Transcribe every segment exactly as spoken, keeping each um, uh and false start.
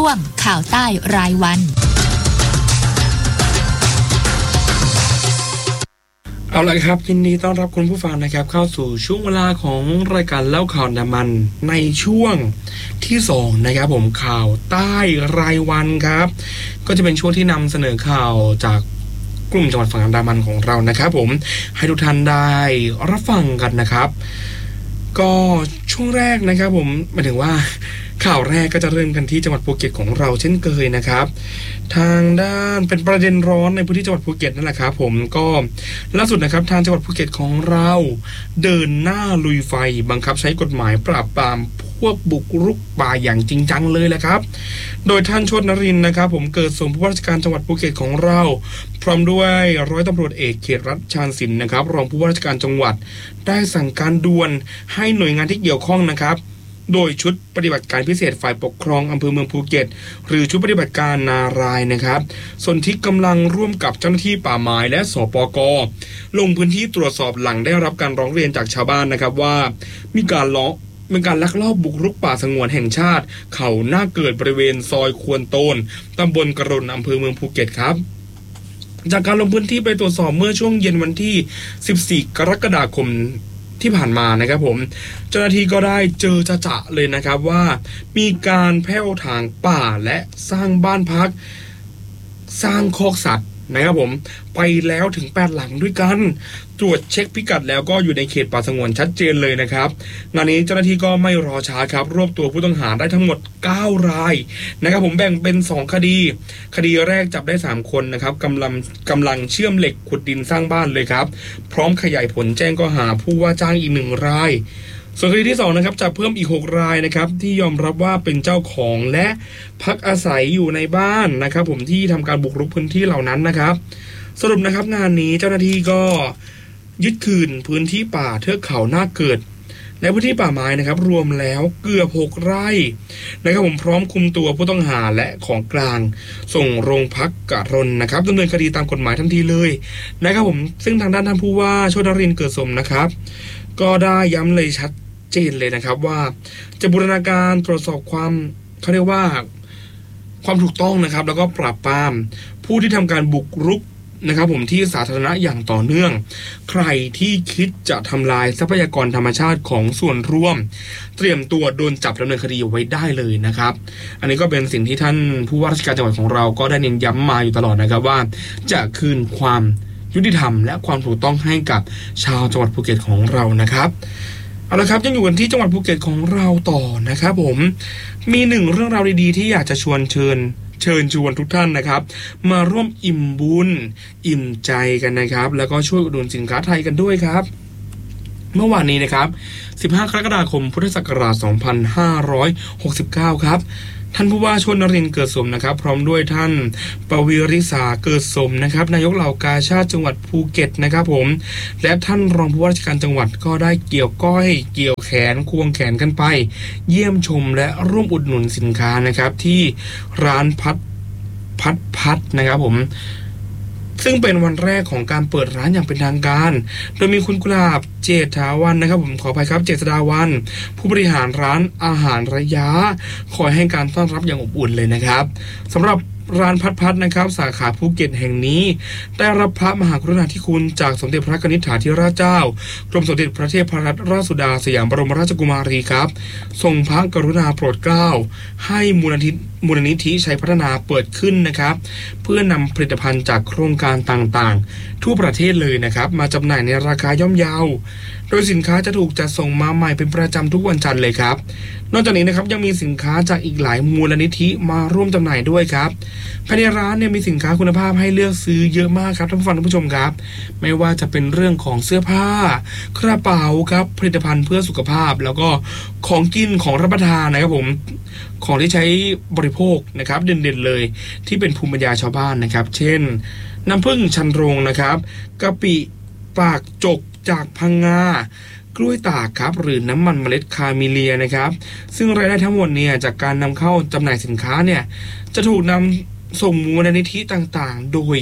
ช่วงข่าวใต้รายวันเอาละครับยินดีต้อนรับคุณผู้ฟังนะครับเข้าสู่ช่วงเวลาของรายการเล่าข่าวอันดามันในช่วงที่สองนะครับผมข่าวใต้รายวันครับก็จะเป็นช่วงที่นำเสนอข่าวจากกลุ่มจังหวัดฝั่งอันดามันของเรานะครับผมให้ทุกท่านได้รับฟังกันนะครับก็ช่วงแรกนะครับผมหมายถึงว่าข่าวแรกก็จะเริ่มกันที่จังหวัดภูเก็ตของเราเช่นเคยนะครับทางด้านเป็นประเด็นร้อนในพื้นที่จังหวัดภูเก็ตนั่นแหละครับผมก็ล่าสุดนะครับทางจังหวัดภูเก็ตของเราเดินหน้าลุยไฟบังคับใช้กฎหมายปราบปรามพวกบุกรุกป่าอย่างจริงจังเลยแหละครับโดยท่านชดนรินทร์นะครับผมเกิดสมผู้ว่าราชการจังหวัดภูเก็ตของเราพร้อมด้วยร้อยตำรวจเอกเขตรัฐชาญศิลป์นะครับรองผู้ว่าราชการจังหวัดได้สั่งการด่วนให้หน่วยงานที่เกี่ยวข้องนะครับโดยชุดปฏิบัติการพิเศษฝ่ายปกครองอำเภอเมืองภูเก็ตหรือชุดปฏิบัติการนารายนะครับส่วนที่กำลังร่วมกับเจ้าหน้าที่ป่าไม้และสปก.ลงพื้นที่ตรวจสอบหลังได้รับการร้องเรียนจากชาวบ้านนะครับว่ามีการล้อเป็นการลักลอบบุกรุกป่าสงวนแห่งชาติเขาหน้าเกิดบริเวณซอยควนโตนตำบลกระรนอำเภอเมืองภูเก็ตครับจากการลงพื้นที่ไปตรวจสอบเมื่อช่วงเย็นวันที่สิบสี่กรกฎาคมที่ผ่านมานะครับผมเจ้าหน้าที่ก็ได้เจอจะจะเลยนะครับว่ามีการแผ่วถางป่าและสร้างบ้านพักสร้างคอกสัตว์นะครับผมไปแล้วถึงแปดหลังด้วยกันตรวจเช็คพิกัดแล้วก็อยู่ในเขตป่าสงวนชัดเจนเลยนะครับงานนี้เจ้าหน้าที่ก็ไม่รอช้าครับรวบตัวผู้ต้องหาได้ทั้งหมดเก้ารายนะครับผมแบ่งเป็นสองคดีคดีแรกจับได้สามคนนะครับกำลังกำลังเชื่อมเหล็กขุดดินสร้างบ้านเลยครับพร้อมขยายผลแจ้งข้อหาผู้ว่าจ้างอีกหนึ่งรายส่วนคดีที่สองนะครับจับเพิ่มอีกหกรายนะครับที่ยอมรับว่าเป็นเจ้าของและพักอาศัยอยู่ในบ้านนะครับผมที่ทำการบุกรุกพื้นที่เหล่านั้นนะครับสรุปนะครับงานนี้เจ้าหน้าที่ก็ยึดคืนพื้นที่ป่าเทือกเขาหน้าเกิดในพื้นที่ป่าไม้นะครับรวมแล้วเกือบหกไร่นะครับผมพร้อมคุมตัวผู้ต้องหาและของกลางส่งโรงพักกะรนนะครับดำเนินคดีตามกฎหมายทันทีเลยนะครับผมซึ่งทางด้านท่านผู้ว่าโชตินรินทร์เกิดสมนะครับก็ได้ย้ำเลยชัดเจนเลยนะครับว่าจะบูรณาการตรวจสอบความเขาเรียกว่าความถูกต้องนะครับแล้วก็ปราบปรามผู้ที่ทำการบุกรุกนะครับผมที่สาธารณะอย่างต่อเนื่องใครที่คิดจะทำลายทรัพยากรธรรมชาติของส่วนรวมเตรียมตัวโดนจับดำเนินคดีไว้ได้เลยนะครับอันนี้ก็เป็นสิ่งที่ท่านผู้ว่าราชการจังหวัดของเราก็ได้เน้นย้ำมาอยู่ตลอดนะครับว่าจะคืนความยุติธรรมและความถูกต้องให้กับชาวจังหวัดภูเก็ตของเรานะครับเอาละครับยังอยู่กันที่จังหวัดภูเก็ตของเราต่อนะครับผมมีหนึ่งเรื่องราวดีๆที่อยากจะชวนเชิญเชิญชวนทุกท่านนะครับมาร่วมอิ่มบุญอิ่มใจกันนะครับแล้วก็ช่วยอุดหนุนสินค้าไทยกันด้วยครับเมื่อวานนี้นะครับสิบห้ากรกฎาคมพุทธศักราชสองพันห้าร้อยหกสิบเก้าครับท่านผู้ว่าชลนรินทร์เกิดสมนะครับพร้อมด้วยท่านปวีริษาเกิดสมนะครับนายกเหล่ากาชาดจังหวัดภูเก็ตนะครับผมและท่านรองผู้ว่าราชการจังหวัดก็ได้เกี่ยวก้อยเกี่ยวแขนควงแขนกันไปเยี่ยมชมและร่วมอุดหนุนสินค้านะครับที่ร้านพัดพัดพัดนะครับผมซึ่งเป็นวันแรกของการเปิดร้านอย่างเป็นทางการโดยมีคุณกุหลาบเจษฐาวันนะครับผมขออภัยครับเจษฎาวันผู้บริหารร้านอาหารระยะคอยให้การต้อนรับอย่างอบอุ่นเลยนะครับสำหรับร้านพัดพัดนะครับสาขาภูเก็ตแห่งนี้ได้รับพระมหากรุณาธิคุณจากสมเด็จพระกนิษฐาธิราชเจ้ากรมสมเด็จพระเทพรัตนราชสุดาสยามบรมราชกุมารีครับทรงพระกรุณาโปรดเกล้าให้มูลนิธิมูลนิธิชัยพัฒนาเปิดขึ้นนะครับเพื่อนำผลิตภัณฑ์จากโครงการต่างๆทั่วประเทศเลยนะครับมาจำหน่ายในราคาย่อมเยาโดยสินค้าจะถูกจัดส่งมาใหม่เป็นประจำทุกวันจันทร์เลยครับนอกจากนี้นะครับยังมีสินค้าจากอีกหลายมูลนิธิมาร่วมจำหน่ายด้วยครับภายในร้านเนี่ยมีสินค้าคุณภาพให้เลือกซื้อเยอะมากครับท่านผู้ฟังท่านผู้ชมครับไม่ว่าจะเป็นเรื่องของเสื้อผ้ากระเป๋าครับผลิตภัณฑ์เพื่อสุขภาพแล้วก็ของกินของรับประทานนะครับผมของที่ใช้บริโภคนะครับเด่นๆเลยที่เป็นภูมิปัญญาชาวบ้านนะครับเช่นน้ำผึ้งชันโรงนะครับกะปิปากจกจากพังงากล้วยตากครับหรือน้ำมันเมล็ดคาเมเลียนะครับซึ่งรายได้ทั้งหมดเนี่ยจากการนำเข้าจำหน่ายสินค้าเนี่ยจะถูกนำส่งมูลนิธิต่างๆโดย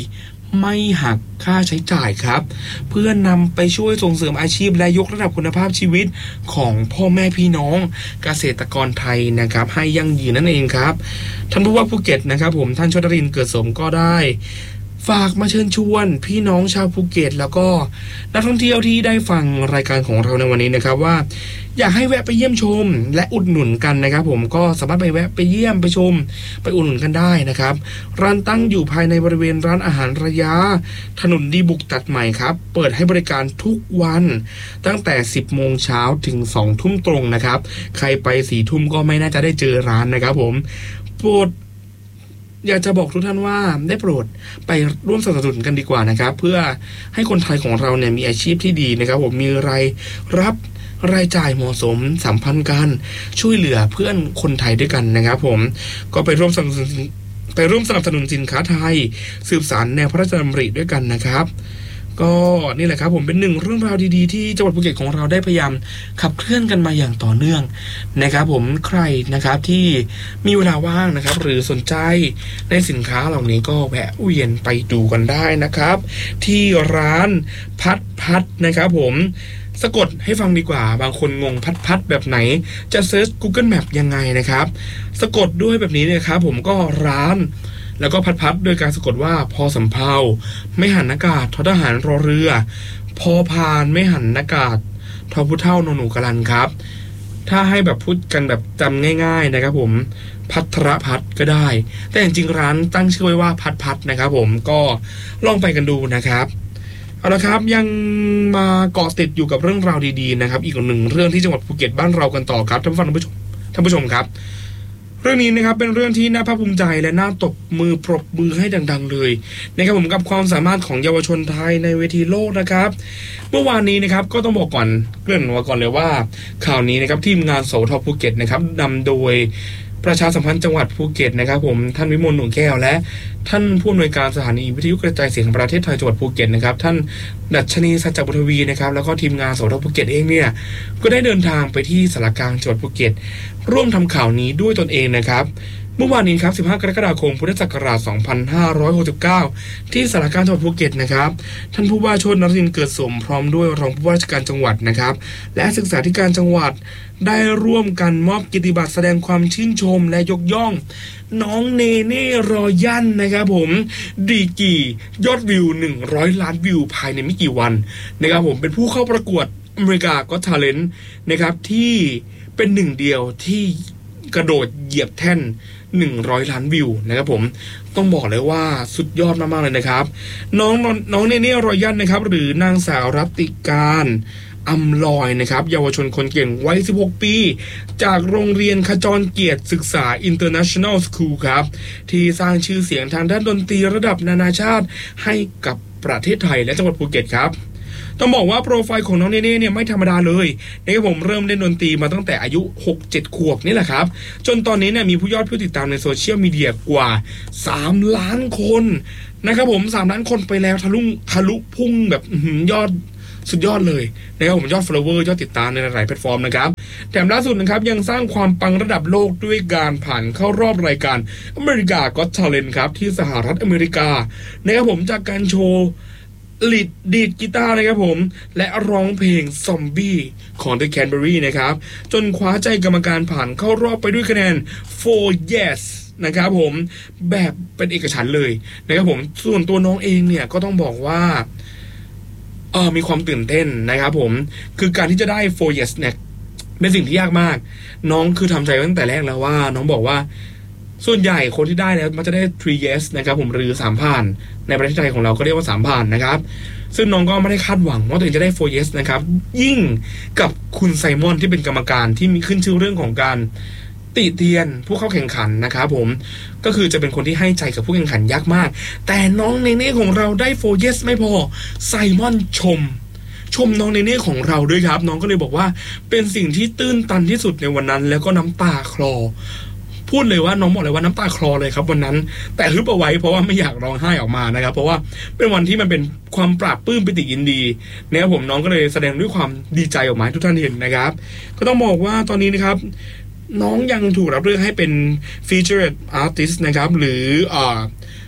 ไม่หักค่าใช้จ่ายครับเพื่อนำไปช่วยส่งเสริมอาชีพและยกระดับคุณภาพชีวิตของพ่อแม่พี่น้องเกษตรกรไทยนะครับให้ยั่งยืนนั่นเองครับท่านผู้ว่าภูเก็ตนะครับผมท่านชลรินทร์เกิดสมก็ได้ฝากมาเชิญชวนพี่น้องชาวภูเก็ตแล้วก็นักท่องเที่ยวที่ได้ฟังรายการของเราในวันนี้นะครับว่าอยากให้แวะไปเยี่ยมชมและอุดหนุนกันนะครับผมก็สามารถไปแวะไปเยี่ยมไปชมไปอุดหนุนกันได้นะครับร้านตั้งอยู่ภายในบริเวณร้านอาหารระยะถนนดีบุกตัดใหม่ครับเปิดให้บริการทุกวันตั้งแต่สิบโมงเช้าถึงสองทุ่มตรงนะครับใครไปสี่ทุ่มก็ไม่น่าจะได้เจอร้านนะครับผมโปรดอยากจะบอกทุกท่านว่าได้โปรดไปร่วมสนับสนุนกันดีกว่านะครับเพื่อให้คนไทยของเราเนี่ยมีอาชีพที่ดีนะครับผมมีรายรับรายจ่ายเหมาะสมสัมพันธ์กันช่วยเหลือเพื่อนคนไทยด้วยกันนะครับผมก็ไปร่วมสนับสนุนไปร่วมสนับสนุนสินค้าไทยสืบสานแนวพระราชดำริด้วยกันนะครับก็นี่แหละครับผมเป็นหนึ่งเรื่องราวดีๆที่จังหวัดภูเก็ตของเราได้พยายามขับเคลื่อนกันมาอย่างต่อเนื่องนะครับผมใครนะครับที่มีเวลาว่างนะครับหรือสนใจในสินค้าเหล่านี้ก็แวะเวียนไปดูกันได้นะครับที่ร้านพัดพัดนะครับผมสะกดให้ฟังดีกว่าบางคนงงพัดพัดแบบไหนจะเซิร์ช Google Map ยังไงนะครับสะกดด้วยแบบนี้นะครับผมก็ร้านแล้วก็พัดพัดโดยการสะกดว่าพอสำเภาไม่หันอากาศททหารรอเรือพอพานไม่หันอากาศทอผู้เท่านหนูกะลันครับถ้าให้แบบพูดกันแบบจำง่ายๆนะครับผมพัทรพัฒน์ก็ได้แต่จริงๆร้านตั้งชื่อไว้ว่าพัดพัดนะครับผมก็ลองไปกันดูนะครับเอาละครับยังมาเกาะติดอยู่กับเรื่องราวดีๆนะครับอีกหนึ่งเรื่องที่จังหวัดภูเก็ตบ้านเรากันต่อครับท่านผู้ฟังท่านผู้ชมท่านผู้ชมครับเรื่องนี้นะครับเป็นเรื่องที่น่าภาคภูมิใจและน่าตบมือปรบมือให้ดังๆเลยนะครับผมกับความสามารถของเยาวชนไทยในเวทีโลกนะครับเมื่อวานนี้นะครับก็ต้องบอกก่อนเกริ่นไว้ก่อนเลยว่าข่าวนี้นะครับทีมงานโสทภูเก็ตนะครับนำโดยประชาสัมพันธ์จังหวัดภูเก็ตนะครับผมท่านวิมลหนุ่มแก้วและท่านผู้อำนวยการสถานีวิทยุกระจายเสียงแห่งประเทศไทยจังหวัดภูเก็ตนะครับท่านดัชนีสัจจบุญทวีนะครับแล้วก็ทีมงานโสทภูเก็ตเองเนี่ยก็ได้เดินทางไปที่สารกลางจังหวัดภูเก็ตร่วมทำข่าวนี้ด้วยตนเองนะครับเมื่อวานนี้ครับสิบห้ากรกฎาคมพุทธศักราชสองพันห้าร้อยหกสิบเก้าที่สารกลางจังหวัดภูเก็ตนะครับท่านผู้ว่าโชตินรินทร์เกิดสมพร้อมด้วยรองผู้ว่าราชการจังหวัดนะครับและศึกษาธิการจังหวัดได้ร่วมกันมอบเกียรติบัตรแสดงความชื่นชมและยกย่องน้องเนเน่รอยันนะครับผมดีกี่ยอดวิวหนึ่งร้อยล้านวิวภายในไม่กี่วันนะครับผมเป็นผู้เข้าประกวดอเมริกาก็ Talent นะครับที่เป็นหนึ่งเดียวที่กระโดดเหยียบแท่นหนึ่งร้อยล้านวิวนะครับผมต้องบอกเลยว่าสุดยอดมากๆเลยนะครับน้องน้องเนเน่รอยันนะครับหรือนางสาวรัตติการอำลอยนะครับเยาวชนคนเก่งวัยสิบหกปีจากโรงเรียนขจรเกียรติศึกษา International School ครับที่สร้างชื่อเสียงทางด้านดนตรีระดับนานาชาติให้กับประเทศไทยและจังหวัดภูเก็ตครับต้องบอกว่าโปรไฟล์ของน้องเนเน่เนี่ยไม่ธรรมดาเลยนะครับผมเริ่มเล่นดนตรีมาตั้งแต่อายุ หกเจ็ด ขวบนี่แหละครับจนตอนนี้เนี่ยมีผู้ยอดผู้ติดตามในโซเชียลมีเดียกว่าสามล้านคนนะครับผมสามล้านคนไปแล้วทะลุทะลุพุ่งแบบยอดสุดยอดเลยนะครับผมยอด follower ยอดติดตามในหลายแพลตฟอร์มนะครับแถมล่าสุดนะครับยังสร้างความปังระดับโลกด้วยการผ่านเข้ารอบรายการอเมริกาก็ Talent ครับที่สหรัฐอเมริกานะครับผมจากการโชว์ลีดดีดกีตาร์นะครับผมและร้องเพลงซอมบี้ของ The Canberry นะครับจนคว้าใจกรรมการผ่านเข้ารอบไปด้วยคะแนน โฟร์ yes นะครับผมแบบเป็นเอกฉันท์เลยนะครับผมส่วนตัวน้องเองเนี่ยก็ต้องบอกว่าเออมีความตื่นเต้นนะครับผมคือการที่จะได้ โฟร์ yes เนี่ยเป็นสิ่งที่ยากมากน้องคือทำใจตั้งแต่แรกแล้วว่าน้องบอกว่าส่วนใหญ่คนที่ได้แล้วมันจะได้ ทรี yes นะครับผมหรือสามผ่านในประเทศไทยของเราก็เรียกว่าสามผ่านนะครับซึ่งน้องก็ไม่ได้คาดหวังว่าตัวเองจะได้ โฟร์ yes นะครับยิ่งกับคุณไซมอนที่เป็นกรรมการที่มีขึ้นชื่อเรื่องของการติเตียนผู้เข้าแข่งขันนะครับผมก็คือจะเป็นคนที่ให้ใจกับผู้แข่งขันยากมากแต่น้องเนเน่ของเราได้ โฟร์ yes ไม่พอไซมอนชมชมน้องเนเน่ของเราด้วยครับน้องก็เลยบอกว่าเป็นสิ่งที่ตื้นตันที่สุดในวันนั้นแล้วก็น้ำตาคลอพูดเลยว่าน้องบอกเลยว่าน้ำตาคลอเลยครับวันนั้นแต่ฮึบเอาไว้เพราะว่าไม่อยากร้องไห้ออกมานะครับเพราะว่าเป็นวันที่มันเป็นความปราบปลื้มปิติยินดีนะครับผมน้องก็เลยแสดงด้วยความดีใจออกมาให้ทุกท่านเห็นนะครับก็ต้องบอกว่าตอนนี้นะครับน้องยังถูกรับเลือกให้เป็น featured artist นะครับหรืออ่า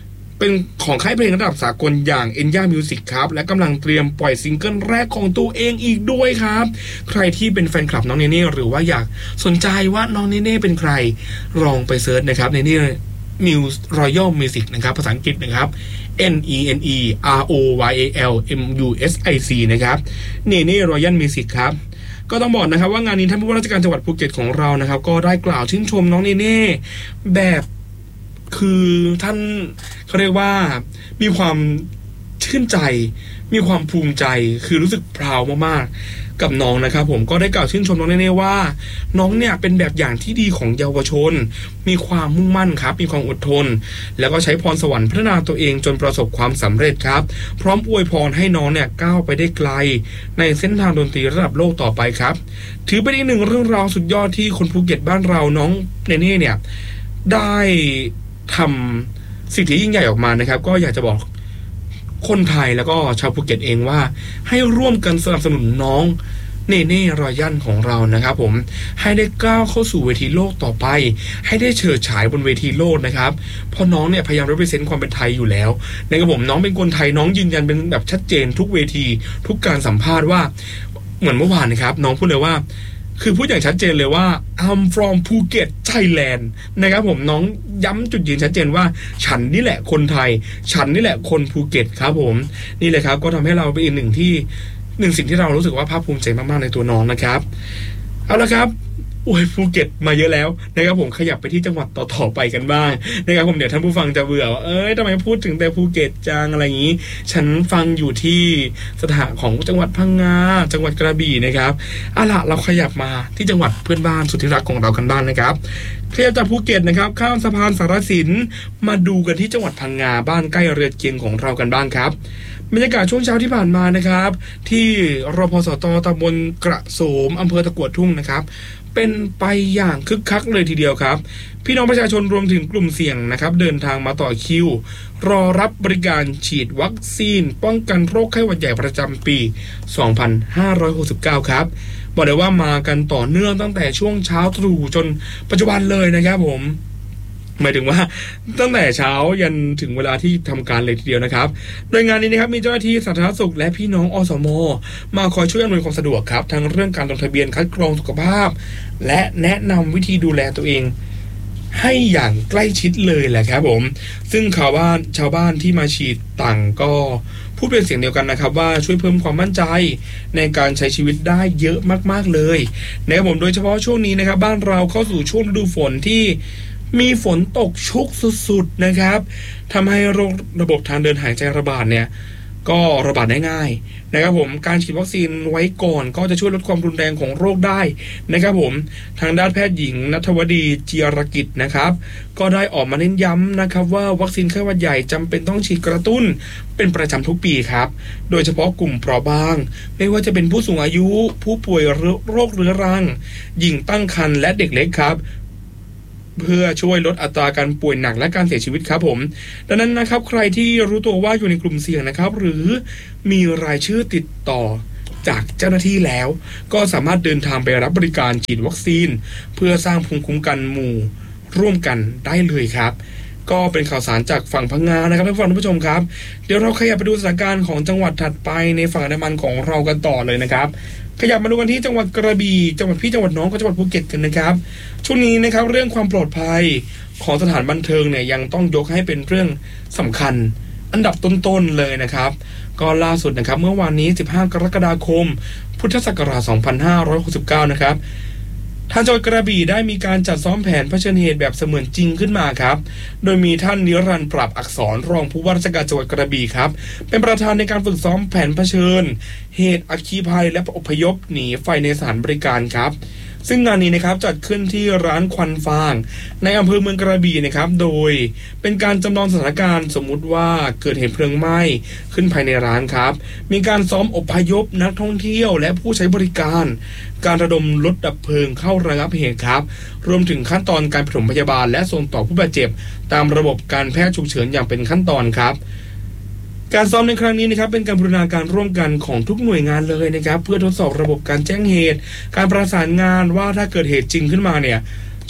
เป็นของค่ายเพลงระดับสากลอย่าง Enya Music ครับและกำลังเตรียมปล่อยซิงเกิลแรกของตัวเองอีกด้วยครับใครที่เป็นแฟนคลับน้องเนเน่หรือว่าอยากสนใจว่าน้องเนเน่เป็นใครลองไปเซิร์ชนะครับเนเน่ Muse Royal Music นะครับภาษาอังกฤษนะครับ N E N E R O Y A L M U S I C นะครับเนเน่ Royal Music ครับก็ต้องบอกนะครับว่างานนี้ท่านผู้ว่าราชการจังหวัดภูเก็ตของเรานะครับก็ได้กล่าวชื่นชมน้องเนเน่แบบคือท่านเขาเรียกว่ามีความชื่นใจมีความภูมิใจคือรู้สึกพราวมากๆกับน้องนะครับผมก็ได้กล่าวชื่นชมน้องเน่ๆว่าน้องเนี่ยเป็นแบบอย่างที่ดีของเยาวชนมีความมุ่งมั่นครับมีความอดทนแล้วก็ใช้พรสวรรค์พัฒนาตัวเองจนประสบความสำเร็จครับพร้อมอวยพรให้น้องเนี่ยก้าวไปได้ไกลในเส้นทางดนตรีระดับโลกต่อไปครับถือเป็นอีกหนึ่งเรื่องราวสุดยอดที่คนภูเก็ตบ้านเราน้องเน่ๆเนี่ยได้ทำสิ่งที่ยิ่งใหญ่ออกมานะครับก็อยากจะบอกคนไทยแล้วก็ชาวภูเก็ตเองว่าให้ร่วมกันสนับสนุนน้องเนเน่รอยัลของเรานะครับผมให้ได้ก้าวเข้าสู่เวทีโลกต่อไปให้ได้เฉิดฉายบนเวทีโลกนะครับเพราะน้องเนี่ยพยายาม represent ความเป็นไทยอยู่แล้วนะครับผมน้องเป็นคนไทยน้องยืนยันเป็นแบบชัดเจนทุกเวทีทุกการสัมภาษณ์ว่าเหมือนเมื่อวานนะครับน้องพูดเลยว่าคือพูดอย่างชัดเจนเลยว่า I'm from Phuket Thailand นะครับผมน้องย้ำจุดยืนชัดเจนว่าฉันนี่แหละคนไทยฉันนี่แหละคนภูเก็ตครับผมนี่เลยครับก็ทำให้เราเป็นอีกหนึ่งที่หนึ่งสิ่งที่เรารู้สึกว่าภาคภูมิใจมากๆในตัวน้องนะครับเอาละครับโอ้ยภูเก็ตมาเยอะแล้วนะครับผมขยับไปที่จังหวัดต่อๆไปกันบ้างนะครับผมเดี๋ยวท่านผู้ฟังจะเบื่อว่าเอ้ยทำไมพูดถึงแต่ภูเก็ตจังอะไรอย่างนี้ฉันฟังอยู่ที่สถานของจังหวัดพังงาจังหวัดกระบี่นะครับเอาล่ะเราขยับมาที่จังหวัดเพื่อนบ้านสุดที่รักของเรากันบ้างนะครับขยับจากภูเก็ตนะครับข้ามสะพานสารสินมาดูกันที่จังหวัดพังงาบ้านใกล้เรือนเคียงของเรากันบ้างครับบรรยากาศช่วงเช้าที่ผ่านมานะครับที่รพสตตำบลกระโสมอำเภอตะกั่วทุ่งนะครับเป็นไปอย่างคึกคักเลยทีเดียวครับพี่น้องประชาชนรวมถึงกลุ่มเสี่ยงนะครับเดินทางมาต่อคิวรอรับบริการฉีดวัคซีนป้องกันโรคไข้หวัดใหญ่ประจำปี สองพันห้าร้อยหกสิบเก้า ครับบอกเลยว่ามากันต่อเนื่องตั้งแต่ช่วงเช้าตรู่จนปัจจุบันเลยนะครับผมหมายถึงว่าตั้งแต่เช้ายันถึงเวลาที่ทำการเลยทีเดียวนะครับโดยงานนี้นะครับมีเจ้าหน้าที่สาธารณสุขและพี่น้องอสม.มาคอยช่วยอำนวยความสะดวกครับทั้งเรื่องการลงทะเบียนคัดกรองสุขภาพและแนะนำวิธีดูแลตัวเองให้อย่างใกล้ชิดเลยแหละครับผมซึ่งข่าวว่าชาวบ้านที่มาฉีดต่างก็พูดเป็นเสียงเดียวกันนะครับว่าช่วยเพิ่มความมั่นใจในการใช้ชีวิตได้เยอะมากๆเลยนะครับผมโดยเฉพาะช่วงนี้นะครับบ้านเราเข้าสู่ช่วงฤดูฝนที่มีฝนตกชุกสุดๆนะครับทำให้โรคระบบทางเดินหายใจระบาดเนี่ยก็ระบาดได้ง่ายนะครับผมการฉีดวัคซีนไว้ก่อนก็จะช่วยลดความรุนแรงของโรคได้นะครับผมทางด้านแพทย์หญิงณัฐวดีเจียรกิจนะครับก็ได้ออกมาเน้นย้ำนะครับว่าวัคซีนไข้หวัดใหญ่จำเป็นต้องฉีดกระตุ้นเป็นประจำทุกปีครับโดยเฉพาะกลุ่มเปราะบางไม่ว่าจะเป็นผู้สูงอายุผู้ป่วยโรคเรื้อรังหญิงตั้งครรภ์และเด็กเล็กครับเพื่อช่วยลดอัตราการป่วยหนักและการเสียชีวิตครับผมดังนั้นนะครับใครที่รู้ตัวว่าอยู่ในกลุ่มเสี่ยงนะครับหรือมีรายชื่อติดต่อจากเจ้าหน้าที่แล้วก็สามารถเดินทางไปรับบริการฉีดวัคซีนเพื่อสร้างภูมิคุ้มกันหมู่ร่วมกันได้เลยครับก็เป็นข่าวสารจากฝั่งพังงานะครับท่านผู้ชมครับเดี๋ยวเราขยับไปดูสถานการณ์ของจังหวัดถัดไปในฝั่งอันดามันของเรากันต่อเลยนะครับขยับมาดูกันที่จังหวัดกระบี่จังหวัดพี่จังหวัดน้องกับจังหวัดภูเก็ตกันนะครับช่วงนี้นะครับเรื่องความปลอดภัยของสถานบันเทิงเนี่ยยังต้องยกให้เป็นเรื่องสำคัญอันดับต้นๆเลยนะครับก็ล่าสุดนะครับเมื่อวานนี้สิบห้ากรกฎาคมพุทธศักราชสองพันห้าร้อยหกสิบเก้านะครับทางจังหวัดกระบี่ได้มีการจัดซ้อมแผนเผชิญเหตุแบบเสมือนจริงขึ้นมาครับโดยมีท่านนิรันดร์ปรับอักษรรองผู้ว่าราชการจังหวัดกระบี่ครับเป็นประธานในการฝึกซ้อมแผนเผชิญเหตุอัคคีภัยและอพยพหนีไฟในสถานบริการครับซึ่งงานนี้นะครับจัดขึ้นที่ร้านควันฟางในอำเภอเมืองกระบี่นะครับโดยเป็นการจำลองสถานการณ์สมมุติว่าเกิดเหตุเพลิงไหม้ขึ้นภายในร้านครับมีการซ้อมอพยพนักท่องเที่ยวและผู้ใช้บริการการระดมรถดับเพลิงเข้าระงับเหตุครับรวมถึงขั้นตอนการปฐมพยาบาลและส่งต่อผู้บาดเจ็บตามระบบการแพทย์ฉุกเฉินอย่างเป็นขั้นตอนครับการซ้อมในครั้งนี้นะครับเป็นการบูรณาการร่วมกันของทุกหน่วยงานเลยนะครับเพื่อทดสอบระบบการแจ้งเหตุการประสานงานว่าถ้าเกิดเหตุจริงขึ้นมาเนี่ย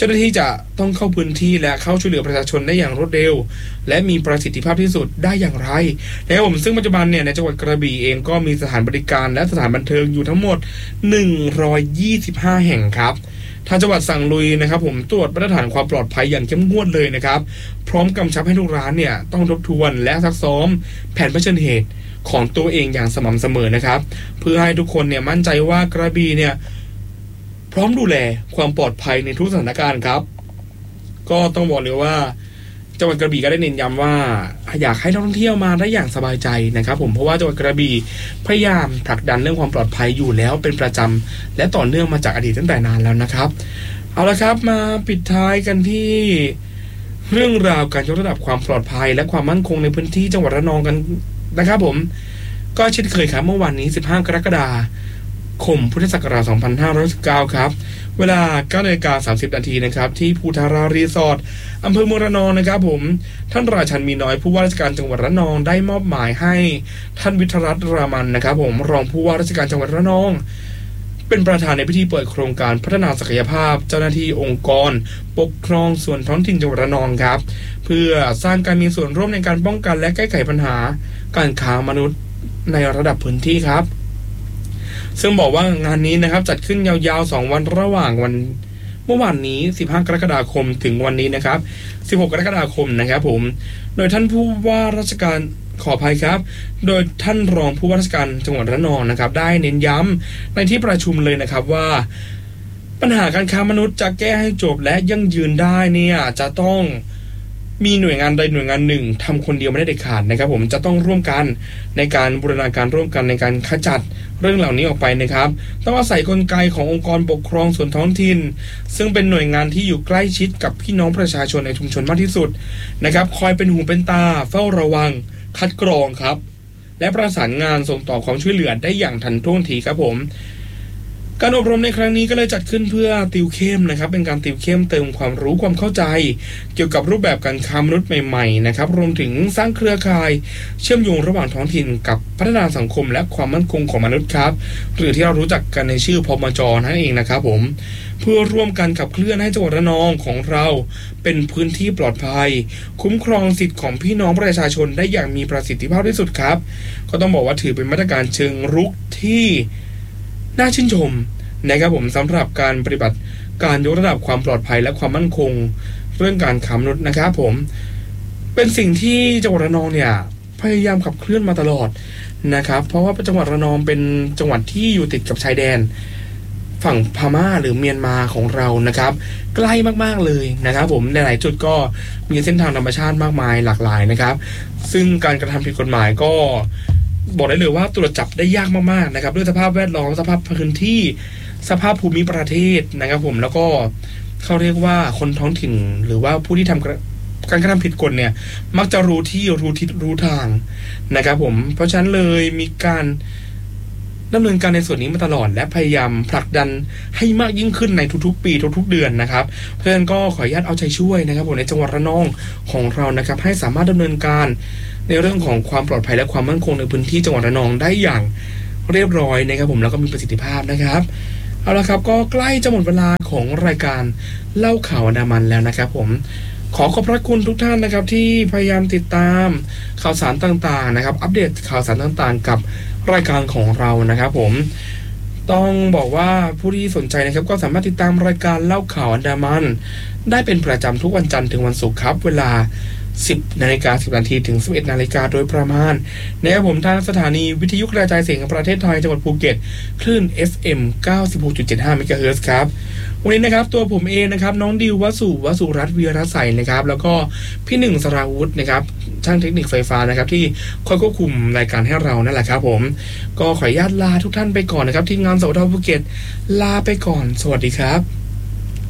จ้าหน้าที่จะต้องเข้าพื้นที่และเข้าช่วยเหลือประชาชนได้อย่างรวดเร็วและมีประสิทธิภาพที่สุดได้อย่างไรนะครับผมซึ่งปัจจุบันเนี่ยในจังหวัดกระบี่เองก็มีสถานบริการและสถานบันเทิงอยู่ทั้งหมดหนึ่งร้อยยี่สิบห้าแห่งครับทางจังหวัดสั่งลุยนะครับผมตรวจมาตรฐานความปลอดภัยอย่างเข้มงวดเลยนะครับพร้อมกำชับให้ทุกร้านเนี่ยต้องทบทวนและซักซ้อมแผนเผชิญเหตุของตัวเองอย่างสม่ำเสมอนะครับเพื่อให้ทุกคนเนี่ยมั่นใจว่ากระบี่เนี่ยพร้อมดูแลความปลอดภัยในทุกสถานการณ์ครับก็ต้องบอกเลยว่าจังหวัดกระบี่ก็ได้เน้นย้ำว่าอยากให้นักท่องเที่ยวมาได้อย่างสบายใจนะครับผมเพราะว่าจังหวัดกระบี่พยายามผลักดันเรื่องความปลอดภัยอยู่แล้วเป็นประจำและต่อเนื่องมาจากอดีตตั้งแต่นานแล้วนะครับเอาละครับมาปิดท้ายกันที่เรื่องราวการยกระดับความปลอดภัยและความมั่นคงในพื้นที่จังหวัดระนองกันนะครับผมก็เช่นเคยครับเมื่อวันนี้สิบห้ากรกฎาคมพุทธศักราชสองพันห้าร้อยสิบเก้าครับเวลา เก้านาฬิกาสามสิบนาทีนะครับที่ภูทารารีสอร์ทอำเภอเมืองระนองนะครับผมท่านราชันมีน้อยผู้ว่าราชการจังหวัดระนองได้มอบหมายให้ท่านวิทยรัตน์รามันนะครับผมรองผู้ว่าราชการจังหวัดระนองเป็นประธานในพิธีเปิดโครงการพัฒนาศักยภาพเจ้าหน้าที่องค์กรปกครองส่วนท้องถิ่นจังหวัดระนองครับเพื่อสร้างการมีส่วนร่วมในการป้องกันและแก้ไขปัญหาการค้ามนุษย์ในระดับพื้นที่ครับซึ่งบอกว่างานนี้นะครับจัดขึ้นยาวๆสองวันระหว่างวันเมื่อวานนี้สิบห้ากรกฎาคมถึงวันนี้นะครับสิบหกกรกฎาคมนะครับผมโดยท่านผู้ว่าราชการขออภัยครับโดยท่านรองผู้ว่าราชการจังหวัดระนองนะครับได้เน้นย้ำในที่ประชุมเลยนะครับว่าปัญหาการค้ามนุษย์จะแก้ให้จบและยั่งยืนได้เนี่ยจะต้องมีหน่วยงานใดหน่วยงานหนึ่งทำคนเดียวไม่ได้เด็ดขาดนะครับผมจะต้องร่วมกันในการบูรณาการร่วมกันในการขจัดเรื่องเหล่านี้ออกไปนะครับต้องอาศัยกลไกขององค์กรปกครองส่วนท้องถิ่นซึ่งเป็นหน่วยงานที่อยู่ใกล้ชิดกับพี่น้องประชาชนในชุมชนมากที่สุดนะครับคอยเป็นหูเป็นตาเฝ้าระวังคัดกรองครับและประสานงานส่งต่อความช่วยเหลือได้อย่างทันท่วงทีครับผมการอบรมในครั้งนี้ก็เลยจัดขึ้นเพื่อติวเข้มนะครับเป็นการติวเข้มเติมความรู้ความเข้าใจเกี่ยวกับรูปแบบการค้ามนุษย์ใหม่ๆนะครับรวมถึงสร้างเครือข่ายเชื่อมโยงระหว่างท้องถิ่นกับพัฒนาสังคมและความมั่นคงของมนุษย์ครับหรือที่เรารู้จักกันในชื่อพมจ.นั่นเองนะครับผมเพื่อร่วมกันขับเคลื่อนให้จังหวัดระนองของเราเป็นพื้นที่ปลอดภัยคุ้มครองสิทธิ์ของพี่น้องประชาชนได้อย่างมีประสิทธิภาพที่สุดครับก็ต้องบอกว่าถือเป็นมาตรการเชิงรุกที่น่าชื่นชมนะครับผมสำหรับการปฏิบัติการยกระดับความปลอดภัยและความมั่นคงเรื่องการค้ามนุษย์นะครับผมเป็นสิ่งที่จังหวัดระนองเนี่ยพยายามขับเคลื่อนมาตลอดนะครับเพราะว่าจังหวัดระนองเป็นจังหวัดที่อยู่ติดกับชายแดนฝั่งพม่าหรือเมียนมาของเรานะครับใกล้มากๆเลยนะครับผมในหลายจุดก็มีเส้นทางธรรมชาติมากมายหลากหลายนะครับซึ่งการกระทำผิดกฎหมายก็บอกได้เลยว่าตรวจจับได้ยากมากๆนะครับด้วยสภาพแวดล้อมสภาพพื้นที่สภาพภูมิประเทศนะครับผมแล้วก็เขาเรียกว่าคนท้องถิ่นหรือว่าผู้ที่ทำการกระทำผิดกฎเนี่ยมักจะรู้ที่รู้ทิศรู้ทางนะครับผมเพราะฉะนั้นเลยมีการดำเนินการในส่วนนี้มาตลอดและพยายามผลักดันให้มากยิ่งขึ้นในทุกๆปีทุกๆเดือนนะครับเพราะฉะนั้นก็ขออนุญาตเอาใจช่วยนะครับผมในจังหวัดระนองของเรานะครับให้สามารถดำเนินการในเรื่องของความปลอดภัยและความมั่นคงในพื้นที่จังหวัดระนองได้อย่างเรียบร้อยนะครับผมแล้วก็มีประสิทธิภาพนะครับเอาละครับก็ใกล้จะหมดเวลาของรายการเล่าข่าวอันดามันแล้วนะครับผมขอขอบพระคุณทุกท่านนะครับที่พยายามติดตามข่าวสารต่างๆนะครับอัปเดตข่าวสารต่างๆกับรายการของเรานะครับผมต้องบอกว่าผู้ที่สนใจนะครับก็สามารถติดตามรายการเล่าข่าวอันดามันได้เป็นประจำทุกวันจันทร์ถึงวันศุกร์ครับเวลาสิบนาฬิกาสิบนาทีถึงสิบเอ็ดนาฬิกาโดยประมาณนะครับผมทางสถานีวิทยุกระจายเสียงแห่งประเทศไทยจังหวัดภูเก็ตคลื่น เอฟ เอ็ม เก้าสิบหกจุดเจ็ดห้า เมกะเฮิรตซ์ครับวันนี้นะครับตัวผมเองนะครับน้องดิววสุวสุรัตน์วีรใสนะครับแล้วก็พี่หนึ่งสราวุธนะครับช่างเทคนิคไฟฟ้านะครับที่คอยควบคุมรายการให้เรานั่นแหละครับผมก็ขออนุญาตลาทุกท่านไปก่อนนะครับทีมงานสวทภูเก็ตลาไปก่อนสวัสดีครับ